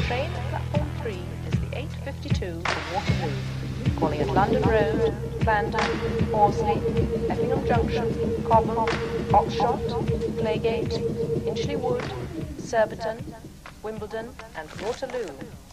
train at platform 3 is the 8:52 for Waterloo, calling at London Road, Clarendon, Horsley, Effingham Junction, Cobham, Oxshott, Claygate, Inchley Wood, Surbiton, Wimbledon and Waterloo.